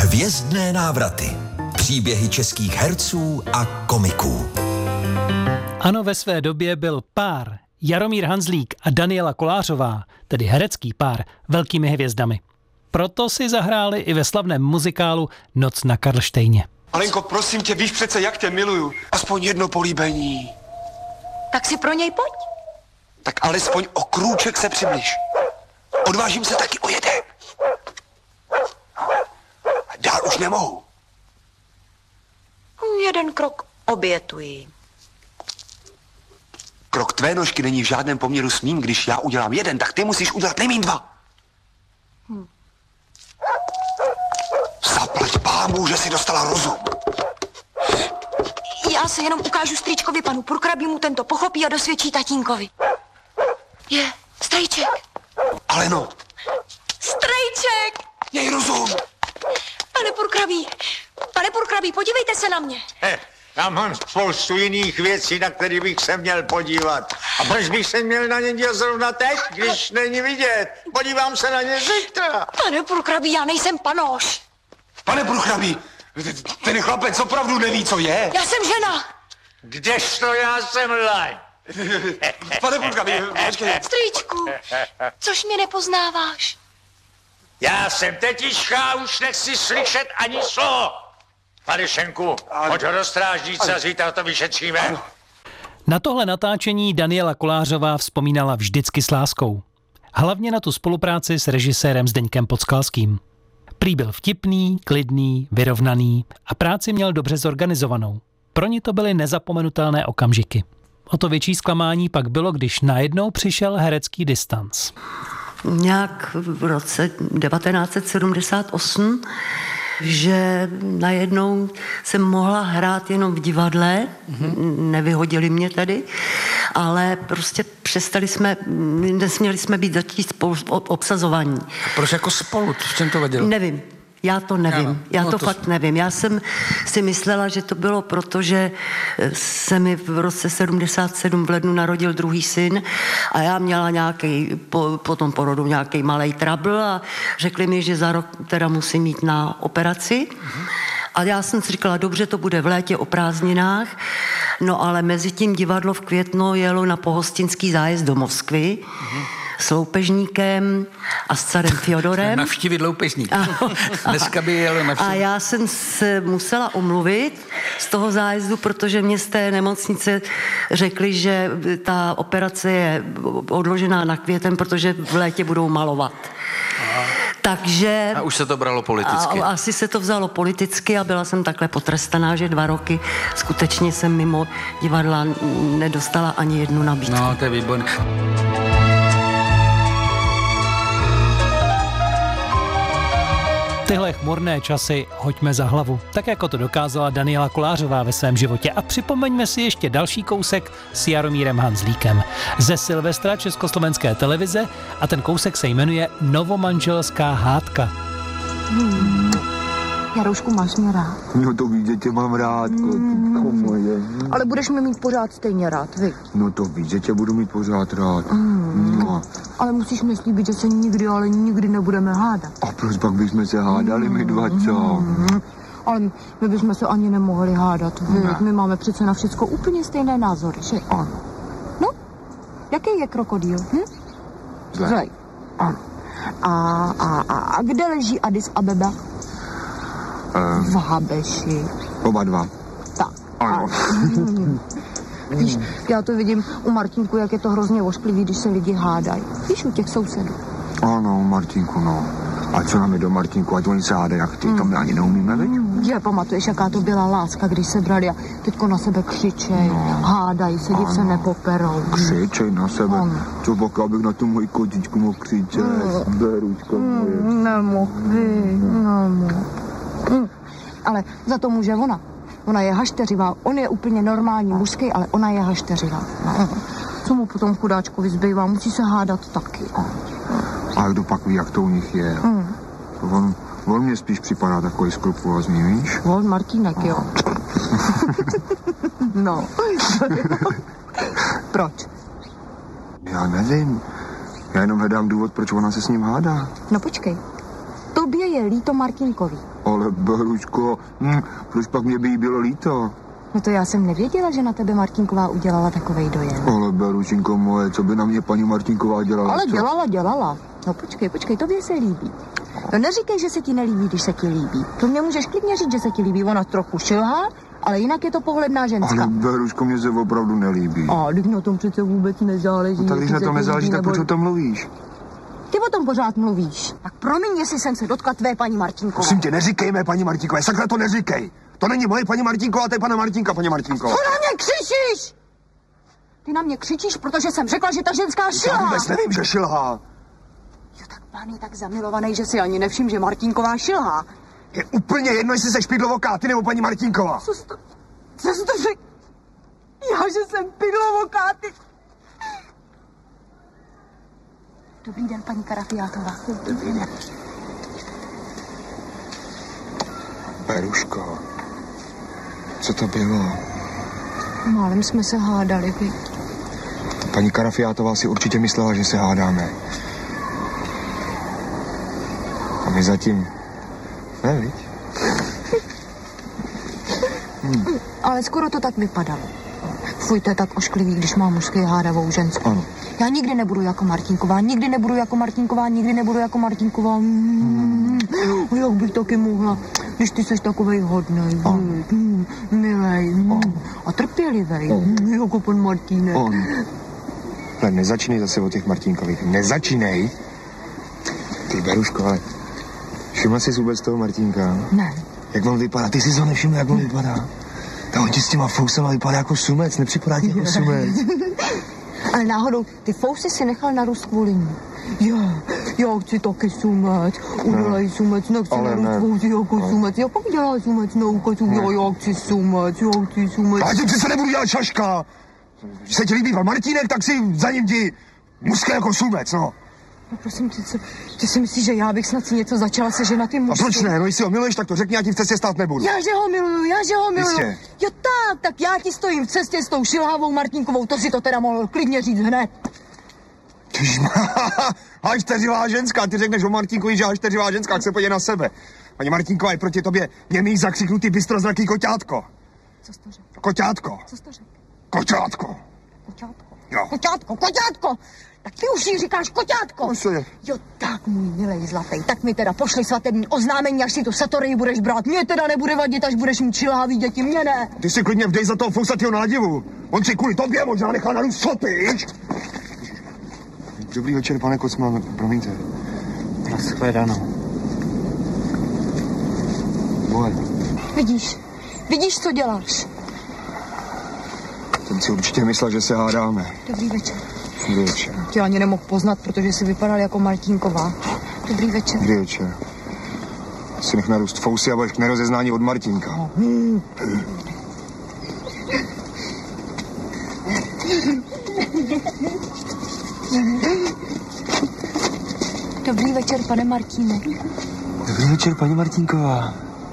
Hvězdné návraty. Příběhy českých herců a komiků. Ano, ve své době byl pár Jaromír Hanzlík a Daniela Kolářová, tedy herecký pár, velkými hvězdami. Proto si zahráli i ve slavném muzikálu Noc na Karlštejně. Alenko, prosím tě, víš přece, jak tě miluju. Aspoň jedno políbení. Tak si pro něj pojď. Tak alespoň o krůček se přibliž. Odvážím se taky o jeden. Dál už nemohu. Jeden krok obětuji. Krok tvé nožky není v žádném poměru s mým. Když já udělám jeden, tak ty musíš udělat nejmín dva. Zaplať pámu, že jsi dostala rozum. Já se jenom ukážu strýčkovi panu Purkrabímu, tento pochopí a dosvědčí tatínkovi. Je, strejček. Aleno. Strejček! Měj rozum. Pane Purkrabí, podívejte se na mě. Já mám spoustu jiných věcí, na které bych se měl podívat. A proč bych se měl na ně dívat zrovna teď, když není vidět? Podívám se na ně zítra. Pane Purkrabí, já nejsem panoš. Pane Purkrabí, ten chlapec opravdu neví, co je. Já jsem žena. Kdežto já jsem laň? Pane Purkrabí, počkej. Strýčku, což mě nepoznáváš. Já jsem tetička, už nechci slyšet ani slovo. Pane Šenku, pojď ho do strážnice a zítra to vyšetříme. Na tohle natáčení Daniela Kolářová vzpomínala vždycky s láskou. Hlavně na tu spolupráci s režisérem Zdeňkem Podskalským. Prý byl vtipný, klidný, vyrovnaný a práci měl dobře zorganizovanou. Pro ní to byly nezapomenutelné okamžiky. O to větší zklamání pak bylo, když najednou přišel herecký distanc. Nějak v roce 1978, že najednou jsem mohla hrát jenom v divadle, nevyhodili mě tady, ale prostě nesměli jsme být začít obsazování. A proč jako spolu? V čem to vadilo? Nevím. Já to nevím. Fakt nevím. Já jsem si myslela, že to bylo proto, že se mi v roce 77 v lednu narodil druhý syn a já měla nějaký, po tom porodu nějaký malej trouble a řekli mi, že za rok teda musím jít na operaci. A já jsem si říkala, dobře, to bude v létě o prázdninách, no ale mezi tím divadlo v květnu jelo na pohostinský zájezd do Moskvy, s loupežníkem a s carem Fjodorem. Navštívit loupežník. Dneska by jelo navštívit. A já jsem se musela omluvit z toho zájezdu, protože mě z té nemocnice řekli, že ta operace je odložená na květen, protože v létě budou malovat. Takže... A už se to bralo politicky. A asi se to vzalo politicky a byla jsem takhle potrestaná, že 2 roky skutečně jsem mimo divadla nedostala ani jednu nabídku. No, to je výborné. Tyhle chmurné časy hoďme za hlavu, tak jako to dokázala Daniela Kolářová ve svém životě. A připomeňme si ještě další kousek s Jaromírem Hanzlíkem ze Silvestra Československé televize a ten kousek se jmenuje Novomanželská hádka. Jaroušku, máš mě rád. No to víš, že tě mám rád, kočítko moje. Ale budeš mě mít pořád stejně rád, vy. No to víš, že tě budu mít pořád rád. No. Ale musíš mi slíbit, že se nikdy, ale nikdy nebudeme hádat. A proč pak bychom se hádali my dva, co? Ale my bychom se ani nemohli hádat, vy. Ne. My máme přece na všecko úplně stejné názory, že? Ano. No, jaký je krokodýl, Zlej. Zlej. Ano. A kde leží Addis Abeba? V Habeši. Oba dva. Tak. Ano. Víš, já to vidím u Martínku, jak je to hrozně ošklivý, když se lidi hádají. Víš, u těch sousedů. Ano, Martinku, no. A co nám je do Martinku, ať oni se hádají jak ty, to my ani neumíme, veď? Je, pamatuješ, jaká to byla láska, když se brali a teďko na sebe křičej, hádají se, div se nepoperou. Křičej na sebe. Ano. Co pak, abych na tu moji kočičku mohl křičet? Beručka moje. Nemohl. Ale za to může ona. Ona je hašteřivá. On je úplně normální mužský, ale ona je hašteřivá. Co mu potom chudáčku vyzbývá? Musí se hádat taky. A kdo pak ví, jak to u nich je? On mě spíš připadá takový skrupulózní, víš? On Martínek, jo. No. Proč? Já nevím. Já jenom hledám důvod, proč ona se s ním hádá. No počkej. Tobě je líto Martínkovi. Ale Beruško, proč pak mě by jí bylo líto? No to já jsem nevěděla, že na tebe Martinková udělala takovej dojem. Ale Berušinko moje, co by na mě paní Martinková dělala? Ale co? dělala. No počkej, tobě se líbí. To neříkej, že se ti nelíbí, když se ti líbí. To mě můžeš klidně říct, že se ti líbí. Ona trochu šilhá, ale jinak je to pohledná ženská. Ale Beruško, mě se opravdu nelíbí. A když na tom přece vůbec nezáleží. No, tak když na tom nezáleží, tak proč o tom mluvíš? Ty o tom pořád mluvíš. Tak promiň, jestli jsem se dotkla tvé paní Martinkové. Prosím tě, neříkej mé paní Martinkové, sakra to neříkej. To není moje paní Martinková, to je pana Martinka, paní Martinková. Co na mě křičíš? Ty na mě křičíš, protože jsem řekla, že ta ženská šilhá. Já vůbec nevím, že šilhá. Jo, tak pán je tak zamilovaný, že si ani nevšim, že Martinková šilhá. Je úplně jedno, jestli seš pidlovoká, ty nebo paní Martinková. Co jsi to řekl? Já, že jsem pidlovoká, ty... Dobrý den, paní Karafiátová. Dobrý den. Beruško, co to bylo? Málem jsme se hádali, viď? Paní Karafiátová si určitě myslela, že se hádáme. A my zatím... Ne, viď? Ale skoro to tak vypadalo. Fuj, to je tak ošklivý, když má mužský hádavou ženskou. Ano. Já nikdy nebudu jako Martinková, nikdy nebudu jako Martinková. Jak bych taky mohla, když ty seš takovej hodnej, milej a trpělivej, jako pan Martínek. Ale nezačínej zase o těch Martinkových, nezačínej. Ty Beruško, ale všimla jsi vůbec toho Martínka? Ne. Jak on vypadá? Ty jsi ho nevšiml, jak on vypadá? Ta on ti s těma fousama vypadá jako sumec, nepřipadá ti jako sumec. Ale náhodou, ty fousy si nechal narůst kvůli ní. Já chci taky sumec, udělej sumec, nechci narůst fousy jako sumec. Já pak dělá sumec na ukazu, já chci sumec. Ale ty přece nebudu dělat šaška. Když se ti líbí pan Martínek, tak si za ním ti mužské jako sumec, no. No prosím, ty si myslíš, že já bych snad si něco začala seženat ty mužky? A proč ne? No jestli ho miluješ, tak to řekni, já ti v cestě stát nebudu. Já že ho miluju. Jistě. Jo tak já ti stojím v cestě s tou šilhavou Martinkovou, to si to teda mohl klidně říct hned. Hašteřivá ženská, ty řekneš o Martinkovi, že hašteřivá ženská, jak se podívej na sebe. Paní Martinková je proti tobě němý zakřiknutý bystrozraký koťátko. Co jsi to řekl? Koťátko. Co jsi to řekl? Koťátko. Jo. Koťátko. Tak ty už jí říkáš koťátko. Jo, tak můj milej zlatý, tak mi teda pošli svatební oznámení, až si tu satorii budeš brát. Mě teda nebude vadit, až budeš mít šilhavý děti, mě ne. Ty si klidně vdej za toho fousatýho nadivu. On si kvůli tobě možná nechal narůst šopy. Dobrý večer, pane Kocman, promiňte. Nashledanou. Vole. Vidíš, co děláš? Ten si určitě myslel, že se hádáme. Dobrý večer. Dobrý večer. Tě ani nemohl poznat, protože jsi vypadal jako Martinková. Dobrý večer. Dobrý večer. Si nech narůst fousy a budeš k nerozeznání od Martinka. Dobrý večer, pane Martíne. Dobrý večer, paní Martinková.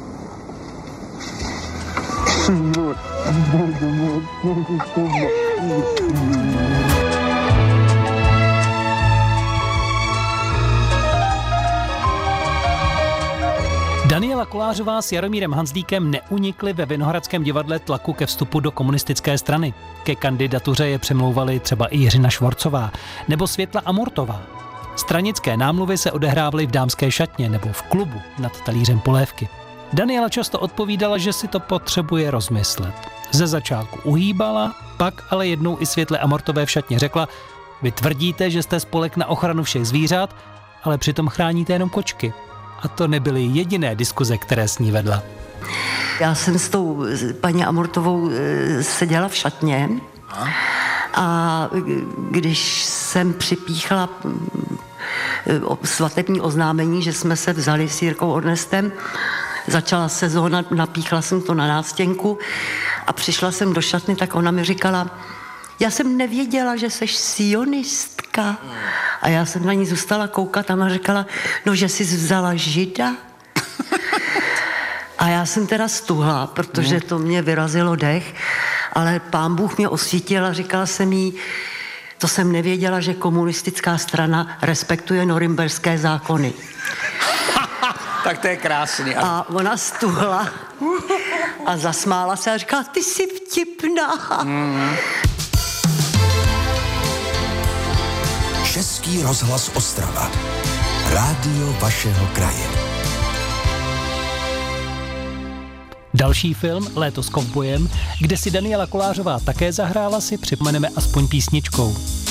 Daniela Kolářová s Jaromírem Hanzlíkem neunikli ve Vinohradském divadle tlaku ke vstupu do komunistické strany. Ke kandidatuře je přemlouvali třeba i Jiřina Švorcová nebo Světla Amortová. Stranické námluvy se odehrávaly v dámské šatně nebo v klubu nad talířem polévky. Daniela často odpovídala, že si to potřebuje rozmyslet. Ze začátku uhýbala, pak ale jednou i Světle Amortové v šatně řekla: vy tvrdíte, že jste spolek na ochranu všech zvířat, ale přitom chráníte jenom kočky. A to nebyly jediné diskuze, které s ní vedla. Já jsem s tou paní Amortovou seděla v šatně a když jsem připíchla svatební oznámení, že jsme se vzali s Jirkou Ornestem, začala sezóna, napíchla jsem to na nástěnku a přišla jsem do šatny, tak ona mi říkala: já jsem nevěděla, že seš sionistka. A já jsem na ní zůstala koukat a ona říkala: no, že jsi vzala Žida. A já jsem teda stuhla, protože to mě vyrazilo dech, ale pán Bůh mě osvítil a říkala jsem jí: to jsem nevěděla, že komunistická strana respektuje norimberské zákony. Tak to je krásný. A ona stuhla a zasmála se a říkala, ty jsi vtipná. Český rozhlas Ostrava. Rádio vašeho kraje. Další film Léto s kovbojem, kde si Daniela Kolářová také zahrála, si připomeneme aspoň písničkou.